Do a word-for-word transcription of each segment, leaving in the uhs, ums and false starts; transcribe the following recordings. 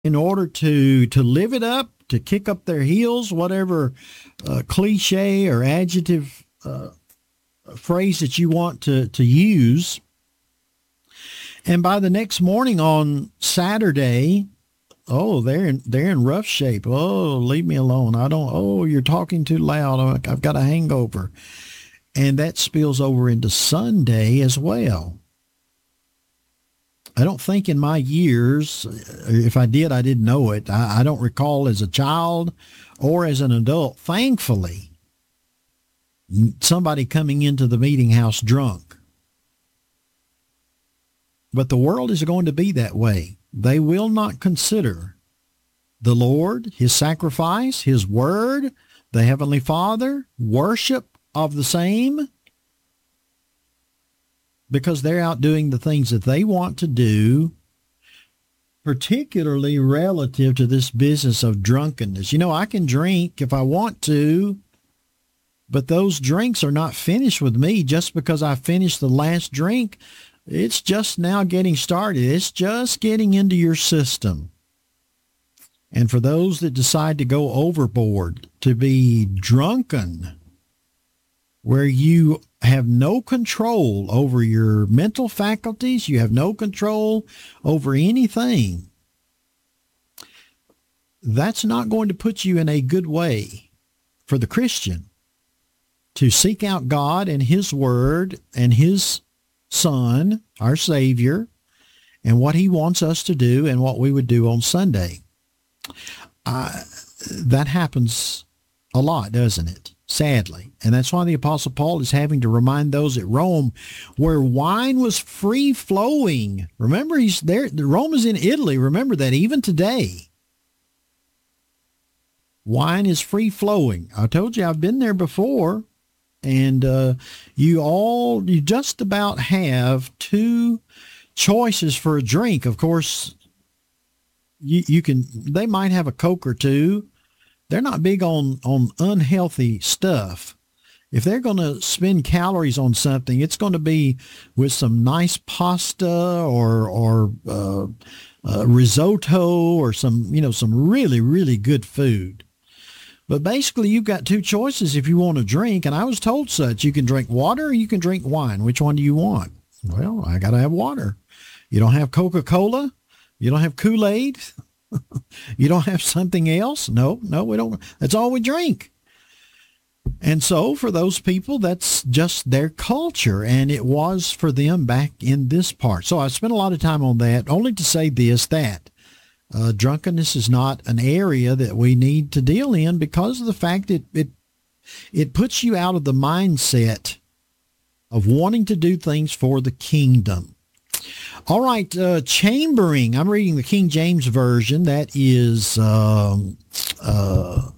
in order to to live it up, to kick up their heels, whatever uh, cliche or adjective uh, phrase that you want to, to use. And by the next morning on Saturday, oh, they're in, they're in rough shape. Oh, leave me alone. I don't, oh, you're talking too loud. I've got a hangover. And that spills over into Sunday as well. I don't think in my years, if I did, I didn't know it. I, I don't recall as a child or as an adult, thankfully, somebody coming into the meeting house drunk. But the world is going to be that way. They will not consider the Lord, his sacrifice, his word, the Heavenly Father, worship of the same, because they're out doing the things that they want to do, particularly relative to this business of drunkenness. You know, I can drink if I want to, but those drinks are not finished with me just because I finished the last drink. It's just now getting started. It's just getting into your system. And for those that decide to go overboard, to be drunken, where you have no control over your mental faculties, you have no control over anything, that's not going to put you in a good way for the Christian to seek out God and his word and his Son, our Savior, and what he wants us to do and what we would do on Sunday. Uh, that happens a lot, doesn't it? Sadly. And that's why the Apostle Paul is having to remind those at Rome, where wine was free flowing. Remember, he's there. Rome is in Italy. Remember that even today. Wine is free flowing. I told you I've been there before. And uh, you all, you just about have two choices for a drink. Of course, you, you can, they might have a Coke or two. They're not big on, on unhealthy stuff. If they're going to spend calories on something, it's going to be with some nice pasta or, or uh, uh, risotto or some, you know, some really, really good food. But basically, you've got two choices if you want to drink, and I was told such. You can drink water or you can drink wine. Which one do you want? Well, I got to have water. You don't have Coca-Cola? You don't have Kool-Aid? You don't have something else? No, no, we don't. That's all we drink. And so for those people, that's just their culture, and it was for them back in this part. So I spent a lot of time on that, only to say this, that Uh, drunkenness is not an area that we need to deal in because of the fact that it, it puts you out of the mindset of wanting to do things for the kingdom. All right, uh, chambering. I'm reading the King James Version. That is um, uh,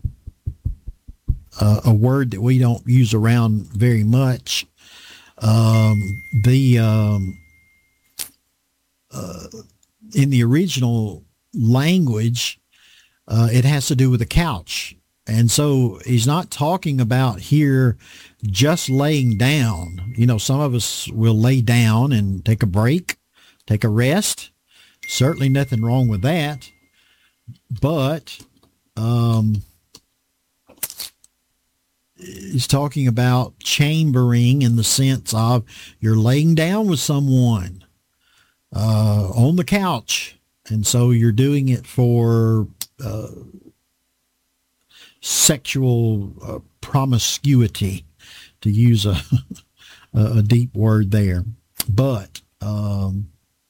uh, a word that we don't use around very much. Um, the um, uh, in the original language, uh, it has to do with a couch. And so he's not talking about here just laying down. You know, some of us will lay down and take a break, take a rest. Certainly nothing wrong with that. But um, he's talking about chambering in the sense of you're laying down with someone uh, on the couch. And so you're doing it for uh, sexual uh, promiscuity, to use a, a deep word there. But um,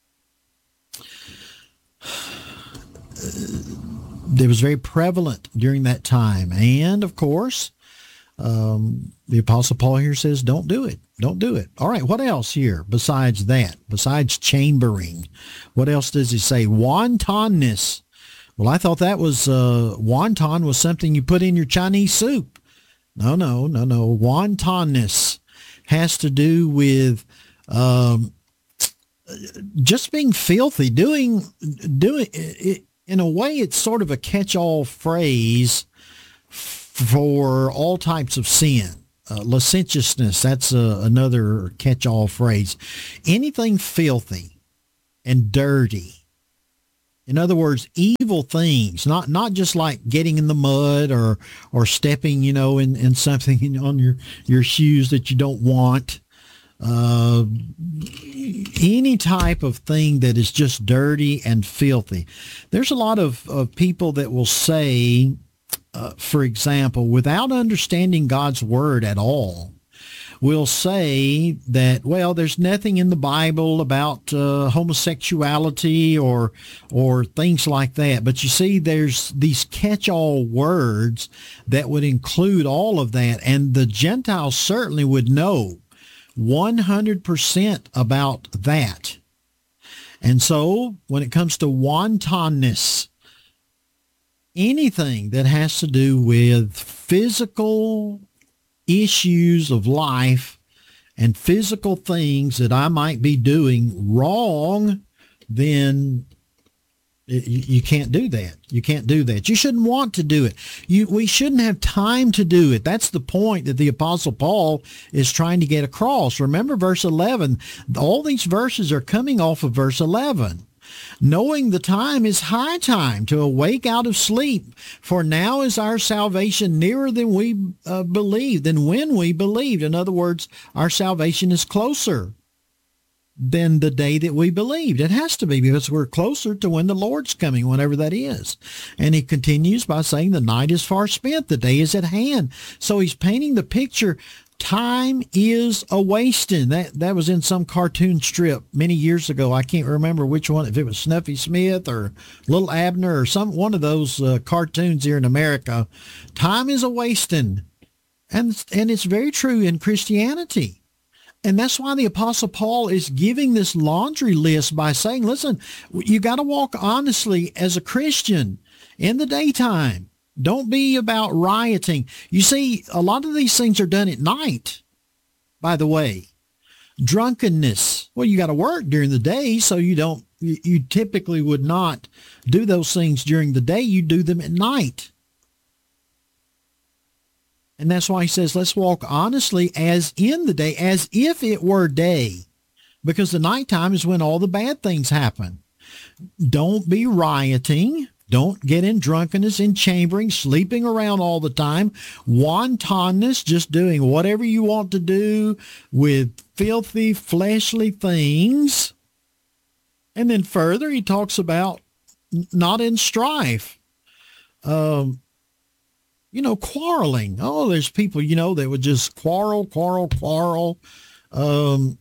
it was very prevalent during that time. And, of course, um, the Apostle Paul here says, don't do it. Don't do it. All right, what else here besides that, besides chambering? What else does he say? Wantonness. Well, I thought that was, uh, wonton was something you put in your Chinese soup. No, no, no, no. Wantonness has to do with um, just being filthy, doing, doing it, in a way, it's sort of a catch-all phrase for all types of sin. Uh, licentiousness, that's uh, another catch-all phrase. Anything filthy and dirty In other words, evil things, not not just like getting in the mud or or stepping, you know, in, in something in, on your, your shoes that you don't want. Uh, any type of thing that is just dirty and filthy. There's a lot of, of people that will say, uh, for example, without understanding God's word at all, will say that, well, there's nothing in the Bible about uh, homosexuality or or things like that. But you see, there's these catch-all words that would include all of that. And the Gentiles certainly would know one hundred percent about that. And so when it comes to wantonness, anything that has to do with physical issues of life and physical things that I might be doing wrong, then you, you can't do that. You can't do that. You shouldn't want to do it. You, we shouldn't have time to do it. That's the point that the Apostle Paul is trying to get across. Remember verse eleven. All these verses are coming off of verse eleven. Knowing the time is high time to awake out of sleep, for now is our salvation nearer than we uh, believed, than when we believed. In other words, our salvation is closer than the day that we believed. It has to be, because we're closer to when the Lord's coming, whenever that is. And he continues by saying the night is far spent, the day is at hand. So he's painting the picture. Time is a wasting. That that was in some cartoon strip many years ago. I can't remember which one, if it was Snuffy Smith or Little Abner or some one of those uh, cartoons here in America. Time is a wasting. And, and it's very true in Christianity. And that's why the Apostle Paul is giving this laundry list by saying, listen, you got to walk honestly as a Christian in the daytime. Don't be about rioting. You see, a lot of these things are done at night, by the way. Drunkenness. Well, you got to work during the day, so you don't, you, you typically would not do those things during the day. You do them at night. And that's why he says, let's walk honestly as in the day, as if it were day, because the nighttime is when all the bad things happen. Don't be rioting. Don't get in drunkenness, in chambering, sleeping around all the time, wantonness, just doing whatever you want to do with filthy, fleshly things. And then further, he talks about not in strife. Um, you know, quarreling. Oh, there's people, you know, that would just quarrel, quarrel, quarrel. Um,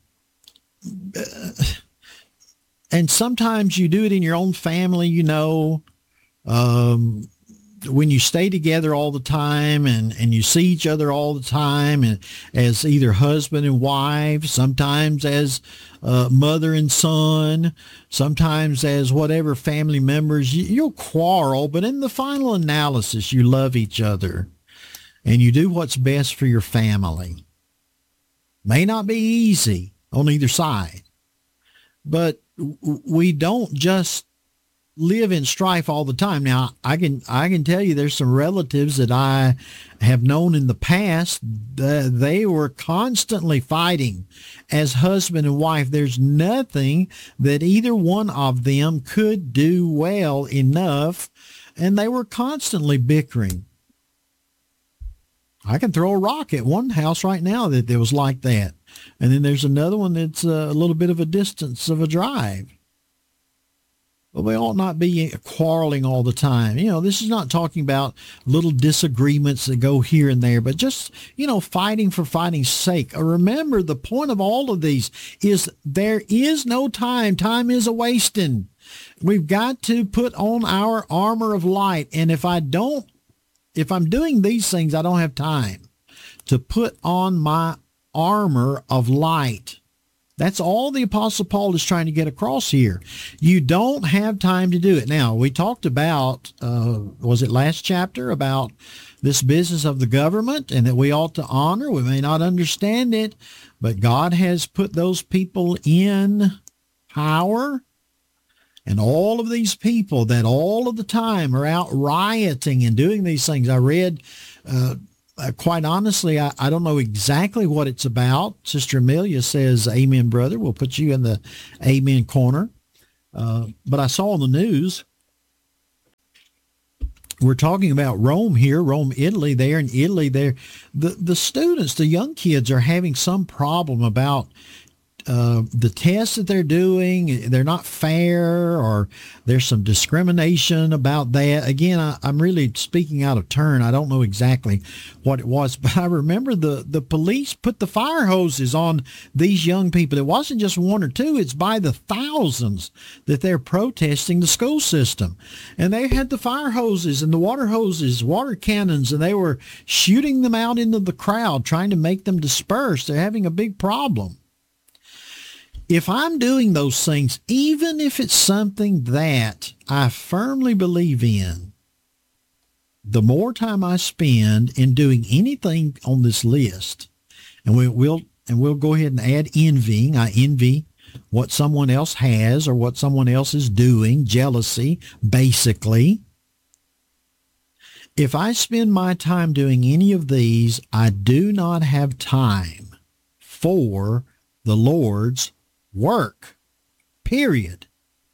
and sometimes you do it in your own family, you know. Um, when you stay together all the time and, and you see each other all the time and as either husband and wife, sometimes as uh, mother and son, sometimes as whatever family members, you, you'll quarrel, but in the final analysis, you love each other and you do what's best for your family. May not be easy on either side, but we don't just live in strife all the time. Now, I can I can tell you there's some relatives that I have known in the past. Uh, they were constantly fighting as husband and wife. There's nothing that either one of them could do well enough, and they were constantly bickering. I can throw a rock at one house right now that, that was like that. And then there's another one that's a little bit of a distance of a drive. But we ought not be quarreling all the time. You know, this is not talking about little disagreements that go here and there, but just, you know, fighting for fighting's sake. Remember, the point of all of these is there is no time. Time is a wasting. We've got to put on our armor of light. And if I don't, if I'm doing these things, I don't have time to put on my armor of light. That's all the Apostle Paul is trying to get across here. You don't have time to do it. Now, we talked about, uh, was it last chapter, about this business of the government and that we ought to honor. We may not understand it, but God has put those people in power. And all of these people that all of the time are out rioting and doing these things. I read, uh, Uh, quite honestly, I, I don't know exactly what it's about. Sister Amelia says, amen, brother. We'll put you in the amen corner. Uh, but I saw on the news we're talking about Rome here, Rome, Italy, there in Italy, there, the, the students, the young kids are having some problem about uh, the tests that they're doing. They're not fair, or there's some discrimination about that. Again, I, I'm really speaking out of turn. I don't know exactly what it was, but I remember the, the police put the fire hoses on these young people. It wasn't just one or two. It's by the thousands that they're protesting the school system. And they had the fire hoses and the water hoses, water cannons, and they were shooting them out into the crowd, trying to make them disperse. They're having a big problem. If I'm doing those things, even if it's something that I firmly believe in, the more time I spend in doing anything on this list, and we, we'll and we'll go ahead and add envying. I envy what someone else has or what someone else is doing, jealousy, basically. If I spend my time doing any of these, I do not have time for the Lord's work, period.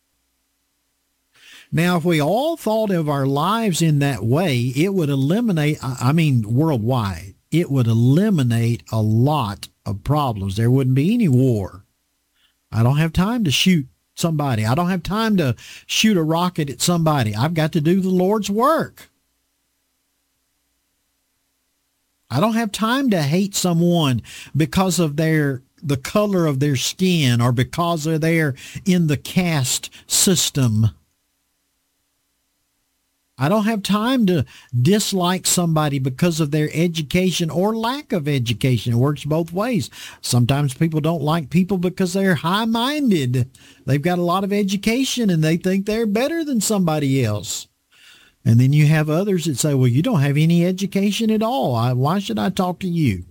Now, if we all thought of our lives in that way, it would eliminate, I mean, worldwide, it would eliminate a lot of problems. There wouldn't be any war. I don't have time to shoot somebody. I don't have time to shoot a rocket at somebody. I've got to do the Lord's work. I don't have time to hate someone because of their the color of their skin or because they're there in the caste system. I don't have time to dislike somebody because of their education or lack of education. It works both ways. Sometimes people don't like people because they're high-minded. They've got a lot of education and they think they're better than somebody else. And then you have others that say, well, you don't have any education at all. I, why should I talk to you?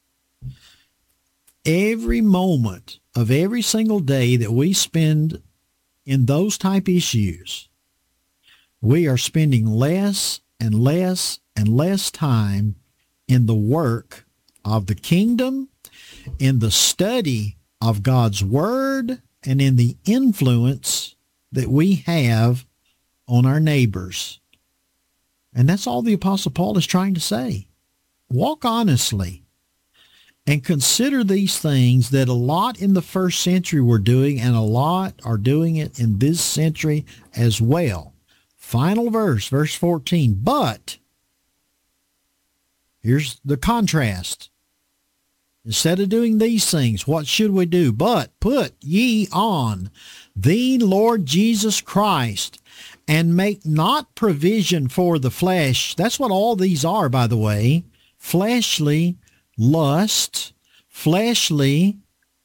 Every moment of every single day that we spend in those type issues, we are spending less and less and less time in the work of the kingdom, in the study of God's word, and in the influence that we have on our neighbors. And that's all the Apostle Paul is trying to say. Walk honestly and consider these things that a lot in the first century were doing, and a lot are doing it in this century as well. Final verse, verse fourteen. But, here's the contrast. Instead of doing these things, what should we do? But put ye on the Lord Jesus Christ, and make not provision for the flesh. That's what all these are, by the way. Fleshly lust, fleshly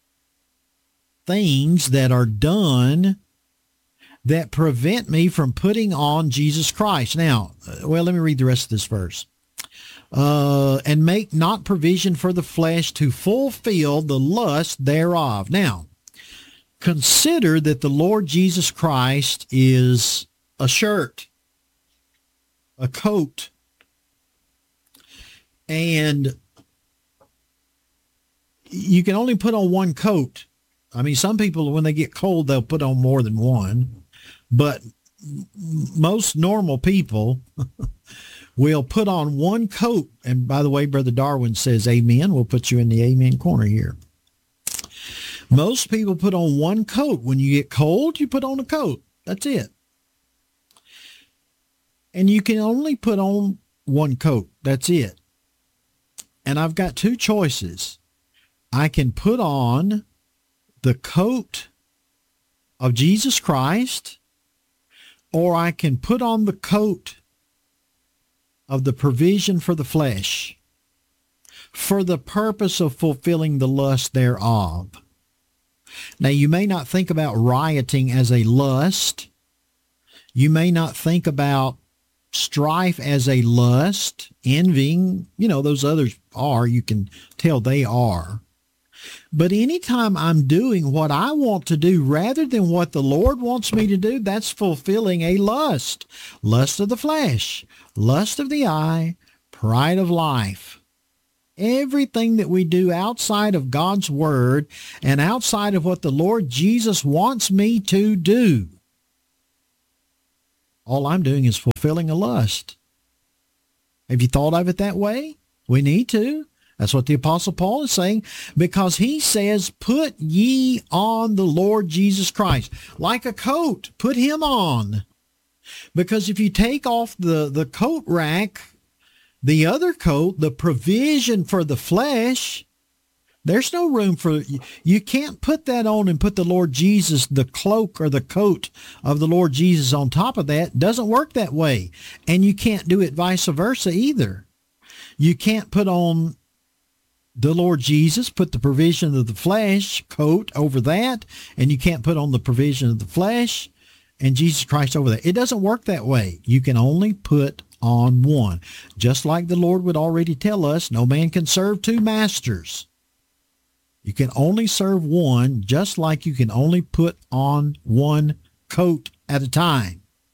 things that are done that prevent me from putting on Jesus Christ. Now, well, let me read the rest of this verse. Uh, and make not provision for the flesh to fulfill the lust thereof. Now, consider that the Lord Jesus Christ is a shirt, a coat, and you can only put on one coat. I mean, some people, when they get cold, they'll put on more than one, but most normal people will put on one coat. And by the way, Brother Darwin says amen. We'll put you in the amen corner here. Most people put on one coat. When you get cold, you put on a coat. That's it. And you can only put on one coat. That's it. And I've got two choices. I can put on the coat of Jesus Christ, or I can put on the coat of the provision for the flesh for the purpose of fulfilling the lust thereof. Now, you may not think about rioting as a lust. You may not think about strife as a lust, envying, you know, those others are, you can tell they are. But anytime I'm doing what I want to do rather than what the Lord wants me to do, that's fulfilling a lust. Lust of the flesh, lust of the eye, pride of life. Everything that we do outside of God's word and outside of what the Lord Jesus wants me to do, all I'm doing is fulfilling a lust. Have you thought of it that way? We need to. That's what the Apostle Paul is saying, because he says, put ye on the Lord Jesus Christ. Like a coat, put him on. Because if you take off the, the coat rack, the other coat, the provision for the flesh, there's no room for, you can't put that on and put the Lord Jesus, the cloak or the coat of the Lord Jesus on top of that. It doesn't work that way. And you can't do it vice versa either. You can't put on the Lord Jesus, put the provision of the flesh coat over that, and you can't put on the provision of the flesh and Jesus Christ over that. It doesn't work that way. You can only put on one. Just like the Lord would already tell us, no man can serve two masters. You can only serve one, just like you can only put on one coat at a time.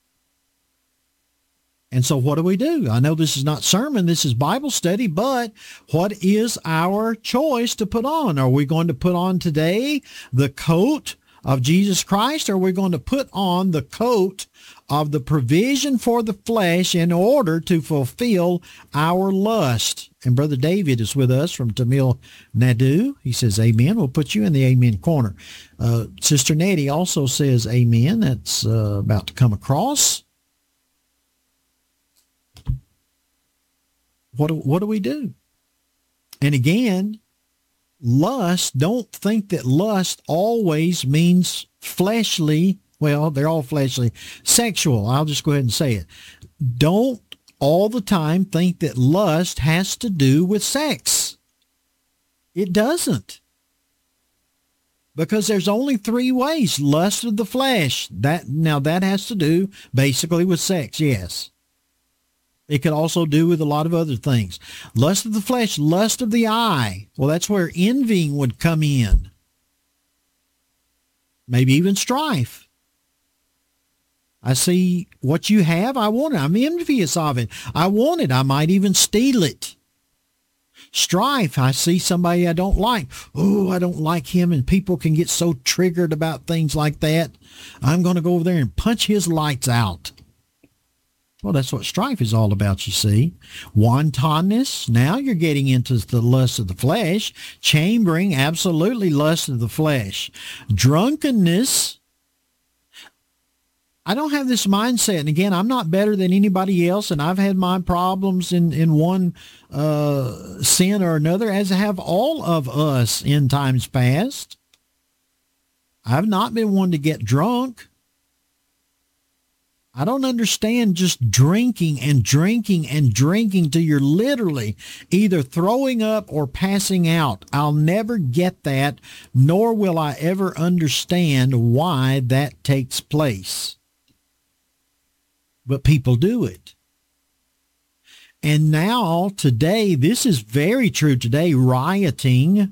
And so what do we do? I know this is not sermon, this is Bible study, but what is our choice to put on? Are we going to put on today the coat of Jesus Christ, or are we going to put on the coat of the provision for the flesh in order to fulfill our lust? And Brother David is with us from Tamil Nadu. He says, amen. We'll put you in the amen corner. Uh, Sister Nettie also says, amen. That's uh, about to come across. What do, what do we do? And again, lust, don't think that lust always means fleshly. Well, they're all fleshly. Sexual, I'll just go ahead and say it. Don't all the time think that lust has to do with sex. It doesn't. Because there's only three ways. Lust of the flesh. That, now that has to do basically with sex, yes. It could also do with a lot of other things. Lust of the flesh, lust of the eye. Well, that's where envying would come in. Maybe even strife. I see what you have, I want it. I'm envious of it. I want it. I might even steal it. Strife, I see somebody I don't like. Oh, I don't like him, and people can get so triggered about things like that. I'm going to go over there and punch his lights out. Well, that's what strife is all about, you see. Wantonness, now you're getting into the lust of the flesh. Chambering, absolutely lust of the flesh. Drunkenness, I don't have this mindset. And again, I'm not better than anybody else, and I've had my problems in, in one uh, sin or another, as have all of us in times past. I've not been one to get drunk. I don't understand just drinking and drinking and drinking till you're literally either throwing up or passing out. I'll never get that, nor will I ever understand why that takes place. But people do it. And now, today, this is very true today, rioting,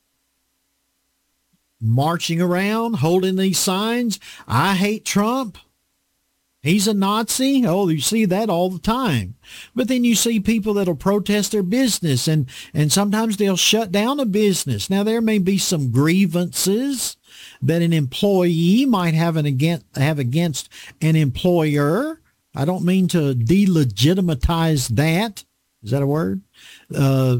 marching around, holding these signs, I hate Trump. He's a Nazi. Oh, you see that all the time. But then you see people that'll protest their business, and, and sometimes they'll shut down a business. Now, there may be some grievances that an employee might have, an against, have against an employer. I don't mean to delegitimize that. Is that a word? Uh,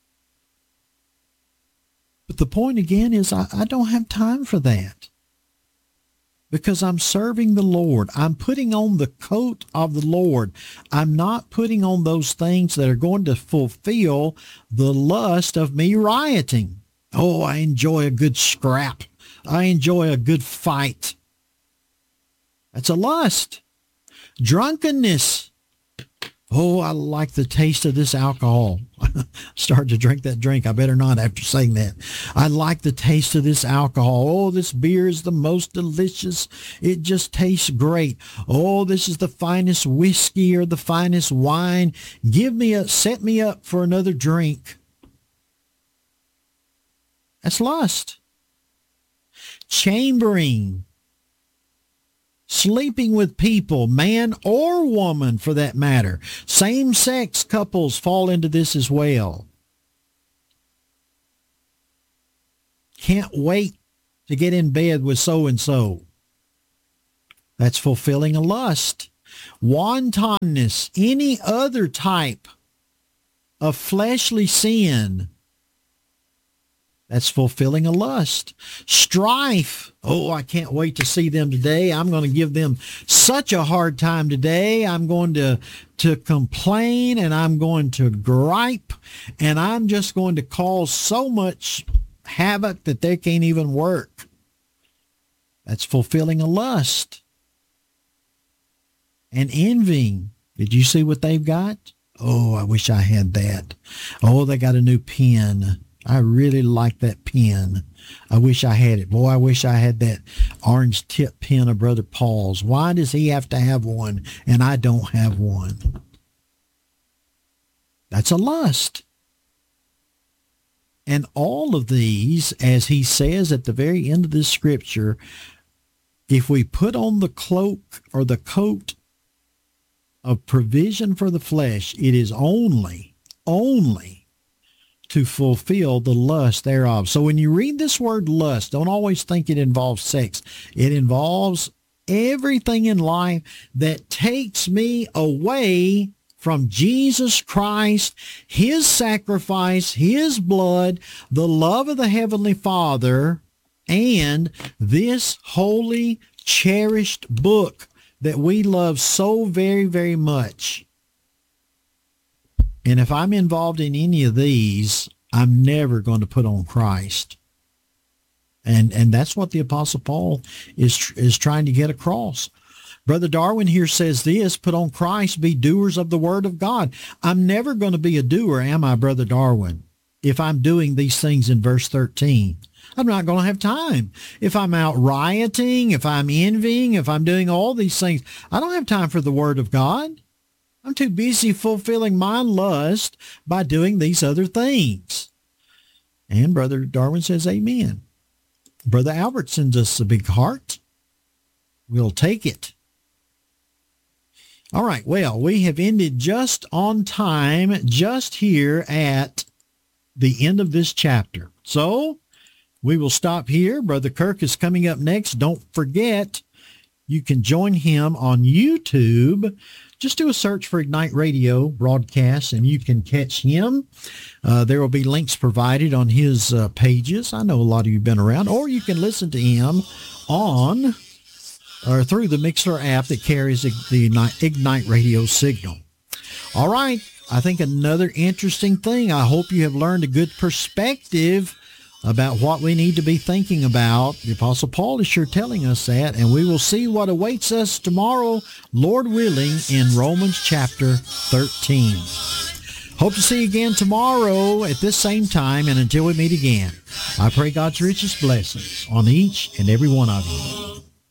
but the point again is I, I don't have time for that. Because I'm serving the Lord. I'm putting on the coat of the Lord. I'm not putting on those things that are going to fulfill the lust of me rioting. Oh, I enjoy a good scrap. I enjoy a good fight. That's a lust. Drunkenness. Oh, I like the taste of this alcohol. Start to drink that drink. I better not after saying that. I like the taste of this alcohol. Oh, this beer is the most delicious. It just tastes great. Oh, this is the finest whiskey or the finest wine. Give me a, set me up for another drink. That's lust. Chambering. Sleeping with people, man or woman for that matter. Same-sex couples fall into this as well. Can't wait to get in bed with so-and-so. That's fulfilling a lust. Wantonness, any other type of fleshly sin. That's fulfilling a lust. Strife. Oh, I can't wait to see them today. I'm going to give them such a hard time today. I'm going to, to complain, and I'm going to gripe, and I'm just going to cause so much havoc that they can't even work. That's fulfilling a lust. And envying. Did you see what they've got? Oh, I wish I had that. Oh, they got a new pen. I really like that pen. I wish I had it. Boy, I wish I had that orange tip pen of Brother Paul's. Why does he have to have one and I don't have one? That's a lust. And all of these, as he says at the very end of this scripture, if we put on the cloak or the coat of provision for the flesh, it is only, only to fulfill the lust thereof. So when you read this word lust, don't always think it involves sex. It involves everything in life that takes me away from Jesus Christ, his sacrifice, his blood, the love of the Heavenly Father, and this holy, cherished book that we love so very, very much. And if I'm involved in any of these, I'm never going to put on Christ. And and that's what the Apostle Paul is is trying to get across. Brother Darwin here says this, put on Christ, be doers of the word of God. I'm never going to be a doer, am I, Brother Darwin, if I'm doing these things in verse thirteen? I'm not going to have time. If I'm out rioting, if I'm envying, if I'm doing all these things, I don't have time for the word of God. I'm too busy fulfilling my lust by doing these other things. And Brother Darwin says, amen. Brother Albert sends us a big heart. We'll take it. All right. Well, we have ended just on time, just here at the end of this chapter. So we will stop here. Brother Kirk is coming up next. Don't forget, you can join him on YouTube. Just do a search for Ignite Radio broadcast, and you can catch him. Uh, there will be links provided on his uh, pages. I know a lot of you have been around. Or you can listen to him on or through the Mixler app that carries the Ignite, Ignite Radio signal. All right. I think another interesting thing, I hope you have learned a good perspective about what we need to be thinking about. The Apostle Paul is sure telling us that, and we will see what awaits us tomorrow, Lord willing, in Romans chapter thirteen. Hope to see you again tomorrow at this same time, and until we meet again, I pray God's richest blessings on each and every one of you.